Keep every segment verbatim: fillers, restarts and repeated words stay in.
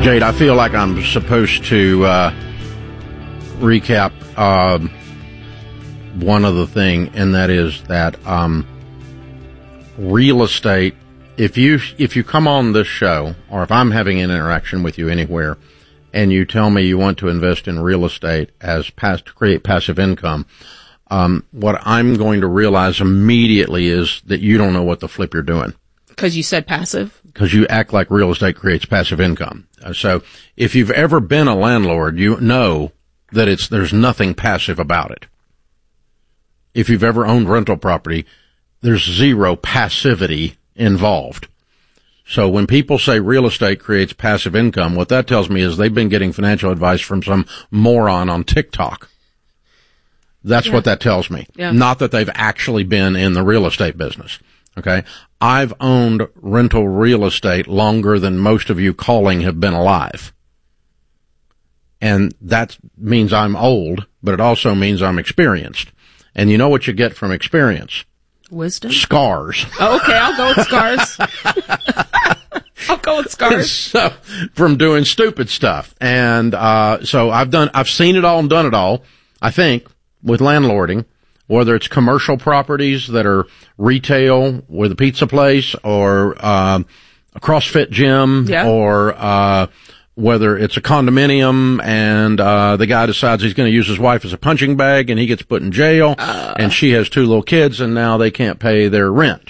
Jade, I feel like I'm supposed to uh, recap uh, one other thing, and that is that um, real estate, if you if you come on this show, or if I'm having an interaction with you anywhere, and you tell me you want to invest in real estate as pass, to create passive income, um, what I'm going to realize immediately is that you don't know what the flip you're doing. Because you said passive? Because you act like real estate creates passive income. Uh, so if you've ever been a landlord, you know that it's there's nothing passive about it. If you've ever owned rental property, there's zero passivity involved. So when people say real estate creates passive income, what that tells me is they've been getting financial advice from some moron on TikTok. That's yeah. what that tells me. Yeah. Not that they've actually been in the real estate business. Okay. I've owned rental real estate longer than most of you calling have been alive. And that means I'm old, but it also means I'm experienced. And you know what you get from experience? Wisdom? Scars. Oh, okay, I'll go with scars. I'll go with scars. So, from doing stupid stuff. And, uh, so I've done, I've seen it all and done it all, I think, with landlording. Whether it's commercial properties that are retail with a pizza place or uh, a CrossFit gym, yeah. or uh, whether it's a condominium and uh, the guy decides he's going to use his wife as a punching bag and he gets put in jail, uh. and she has two little kids and now they can't pay their rent.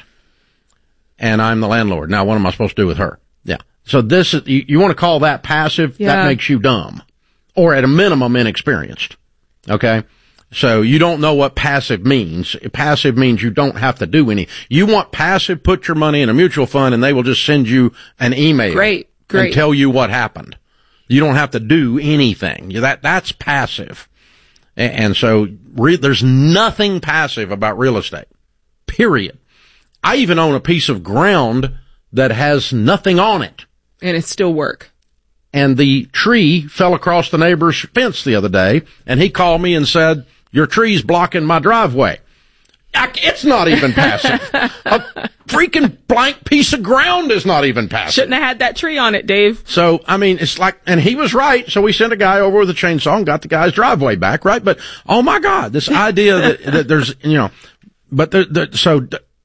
And I'm the landlord. Now, what am I supposed to do with her? Yeah. So this is, you, you want to call that passive? Yeah. That makes you dumb. Or at a minimum, inexperienced. Okay? So you don't know what passive means. Passive means you don't have to do any. You want passive, put your money in a mutual fund and they will just send you an email. Great, great. And tell you what happened. You don't have to do anything. That, that's passive. And, and so re, there's nothing passive about real estate. Period. I even own a piece of ground that has nothing on it. And it still work. And the tree fell across the neighbor's fence the other day, and he called me and said, your tree's blocking my driveway. I, it's not even passive. A freaking blank piece of ground is not even passive. Shouldn't have had that tree on it, Dave. So, I mean, it's like, and he was right, so we sent a guy over with a chainsaw and got the guy's driveway back, right? But, oh my God, this idea that, that there's, you know, but there, there, so,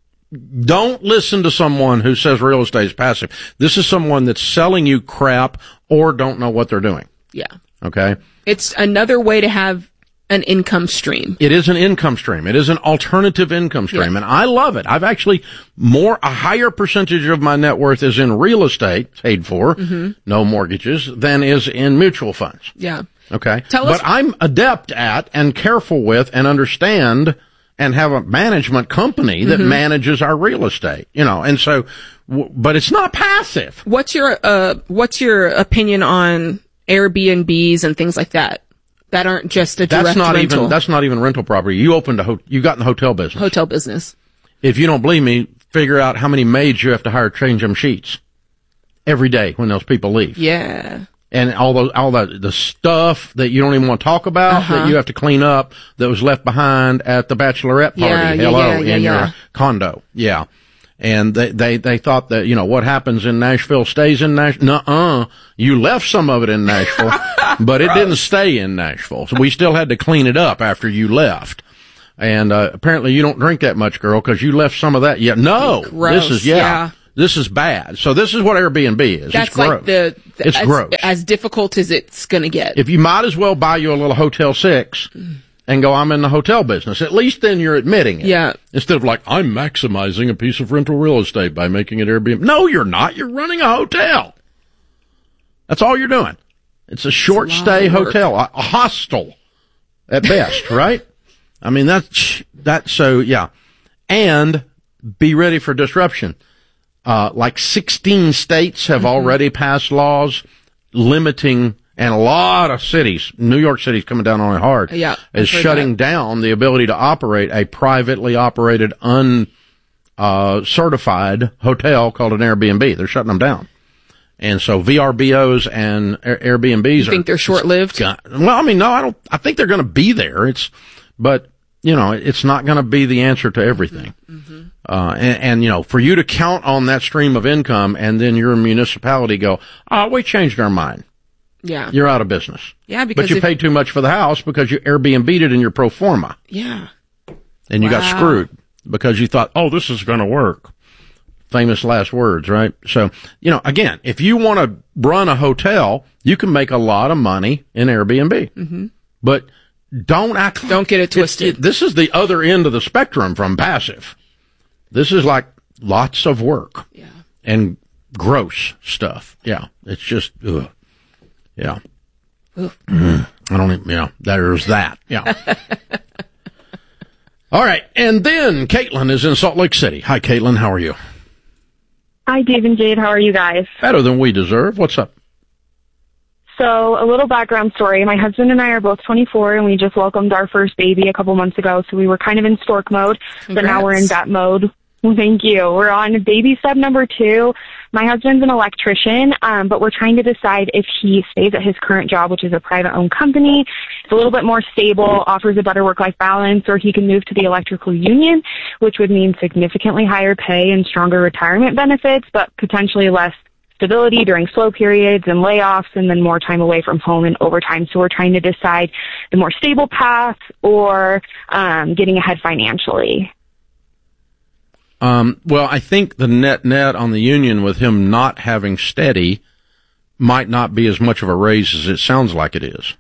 don't listen to someone who says real estate is passive. This is someone that's selling you crap or don't know what they're doing. Yeah. Okay? It's another way to have an income stream. It is an income stream. It is an alternative income stream. Yeah. And I love it. I've actually more, a higher percentage of my net worth is in real estate, paid for, mm-hmm. no mortgages, than is in mutual funds. Yeah. Okay? Tell but us- I'm adept at and careful with and understand and have a management company that mm-hmm. manages our real estate, you know, and so, w- but it's not passive. What's your, uh, what's your opinion on Airbnbs and things like that? That aren't just a direct that's not rental. Even, that's not even rental property. You opened a, ho- you got in the hotel business. Hotel business. If you don't believe me, figure out how many maids you have to hire to change them sheets every day when those people leave. Yeah. And all those, all the, the stuff that you don't even want to talk about uh-huh. that you have to clean up that was left behind at the bachelorette party. Yeah, Hello, yeah, yeah, in yeah. your condo. Yeah. And they, they, they thought that, you know, what happens in Nashville stays in Nashville. Nuh-uh. You left some of it in Nashville, but it didn't stay in Nashville. So we still had to clean it up after you left. And, uh, apparently you don't drink that much, girl, because you left some of that. Yeah. No. Gross. This is, yeah. yeah. This is bad. So this is what Airbnb is. That's it's gross. like the, the it's as, gross. as difficult as it's gonna get. If you might as well buy you a little Hotel Six and go, I'm in the hotel business. At least then you're admitting it. Yeah. Instead of like, I'm maximizing a piece of rental real estate by making it Airbnb. No, you're not. You're running a hotel. That's all you're doing. It's a short it's a stay hotel, a, a hostel at best, right? I mean, that's, that's so, yeah. And be ready for disruption. Uh, like sixteen states have mm-hmm. already passed laws limiting, and a lot of cities, New York City's coming down on it hard, yeah, is shutting that. down the ability to operate a privately operated, un, uh, certified hotel called an Airbnb. They're shutting them down. And so V R B Os and Airbnbs you think are, they're short-lived? Well, I mean, no, I don't, I think they're going to be there. It's, but you know, it's not going to be the answer to everything. Mm-hmm. Uh, and, and, you know, for you to count on that stream of income and then your municipality go, oh, we changed our mind. Yeah. You're out of business. Yeah, because But you if, paid too much for the house because you Airbnb'd it in your pro forma. Yeah. And you Wow. got screwed because you thought, oh, this is going to work. Famous last words, right? So, you know, again, if you want to run a hotel, you can make a lot of money in Airbnb. Mm-hmm. But don't act. Don't get it twisted. It, this is the other end of the spectrum from passive. This is like lots of work. Yeah. And gross stuff. Yeah. It's just, ugh. Yeah. Mm, I don't even, yeah, there's that. Yeah. All right. And then Caitlin is in Salt Lake City. Hi, Caitlin. How are you? Hi, Dave and Jade. How are you guys? Better than we deserve. What's up? So, a little background story. My husband and I are both twenty-four, and we just welcomed our first baby a couple months ago, so we were kind of in stork mode, Congrats. but now we're in vet mode. Well, thank you. We're on baby step number two. My husband's an electrician, um, but we're trying to decide if he stays at his current job, which is a private-owned company. It's a little bit more stable, offers a better work-life balance, or he can move to the electrical union, which would mean significantly higher pay and stronger retirement benefits, but potentially less stability during slow periods and layoffs, and then more time away from home and overtime. So we're trying to decide the more stable path or um, getting ahead financially. Um, well, I think the net net on the union with him not having steady might not be as much of a raise as it sounds like it is.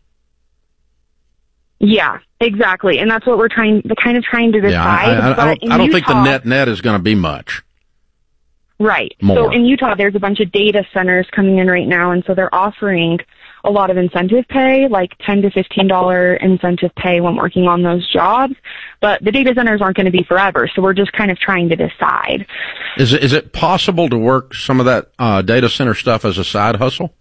Yeah, exactly. And that's what we're trying, the kind of trying to decide. Yeah, I, I, I don't, I don't think the net net is going to be much. Right. More. So in Utah, there's a bunch of data centers coming in right now, and so they're offering a lot of incentive pay, like ten to fifteen dollars incentive pay when working on those jobs. But the data centers aren't going to be forever, so we're just kind of trying to decide. Is it, is it possible to work some of that uh, data center stuff as a side hustle?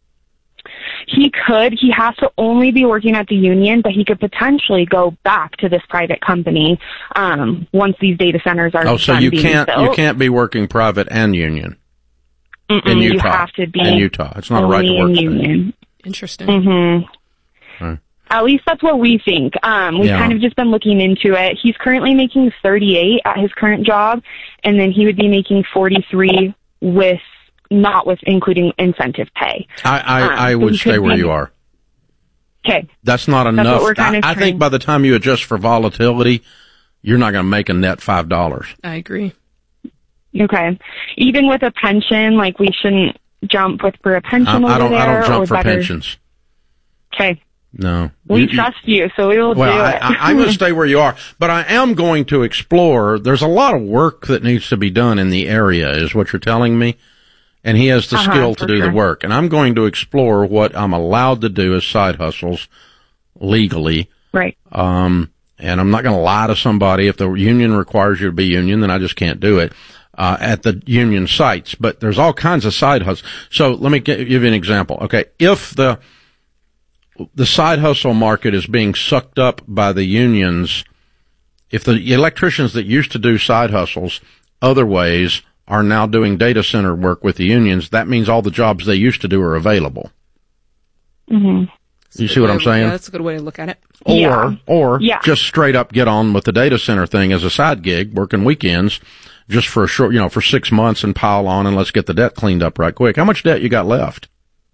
He could. He has to only be working at the union, but he could potentially go back to this private company um, once these data centers are. Oh, so done you being can't built. you can't be working private and union Mm-mm, in Utah. You have to be in Utah. It's not a right to only work in state. union. Interesting. Mm-hmm. Right. At least that's what we think. Um, we've Yeah. kind of just been looking into it. He's currently making thirty-eight at his current job, and then he would be making forty-three with not with including incentive pay. I I, Um, I so would we stay could where be- you are. Okay. That's not That's enough. what we're kind I, of I think trying- by the time you adjust for volatility, you're not going to make a net five dollars. I agree. Okay. Even with a pension, like we shouldn't jump with for a pension I, over I don't. there. I don't or jump for better- pensions. Okay. No. We You- you- trust you, so we will Well, do I, it. I, I'm going to stay where you are, but I am going to explore. There's a lot of work that needs to be done in the area, is what you're telling me. And he has the Uh-huh, skill to for do sure. the work. And I'm going to explore what I'm allowed to do as side hustles legally. Right. Um, and I'm not going to lie to somebody. If the union requires you to be union, then I just can't do it, uh, at the union sites. But there's all kinds of side hustles. So let me give you an example. Okay. If the, the side hustle market is being sucked up by the unions, if the electricians that used to do side hustles other ways are now doing data center work with the unions, that means all the jobs they used to do are available. Mm-hmm. You see what I'm saying? Yeah, that's a good way to look at it. Or, Yeah. or Yeah. just straight up get on with the data center thing as a side gig, working weekends just for a short, you know, for six months and pile on and let's get the debt cleaned up right quick. How much debt you got left?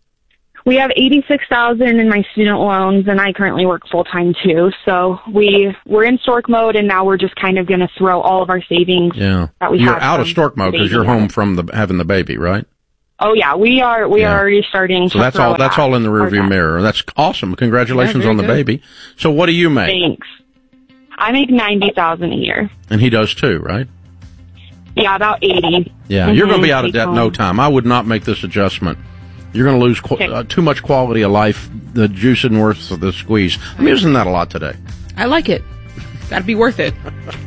We have eighty-six thousand in my student loans, and I currently work full time too. So we we're in stork mode, and now we're just kind of going to throw all of our savings. Yeah. That we You're had out of from stork mode because baby you're home out. from the, having the baby, right? Oh yeah, we are. We Yeah. are already starting. So to that's throw all, it that's out. all in the Our rearview debt. mirror. That's awesome. Congratulations Yeah, on the very good. baby. So what do you make? Thanks. I make ninety thousand a year. And he does too, right? Yeah, about eighty. Yeah, you're going to be Mhm, out of take debt in no home. time. I would not make this adjustment. You're going to lose qu- Okay. uh, too much quality of life. The juice isn't worth the squeeze. I'm using that a lot today. I like it. Gotta be worth it.